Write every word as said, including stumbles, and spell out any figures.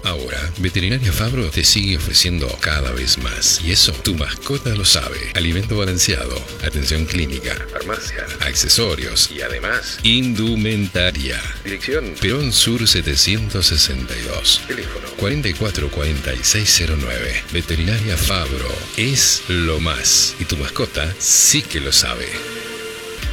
Ahora, Veterinaria Fabro te sigue ofreciendo cada vez más. Y eso, tu mascota lo sabe. Alimento balanceado, atención clínica, farmacia, accesorios y además, indumentaria. Dirección Perón Sur setecientos sesenta y dos. Teléfono cuarenta y cuatro cuarenta y seis cero nueve. Veterinaria Fabro es lo más. Y tu mascota sí que lo sabe.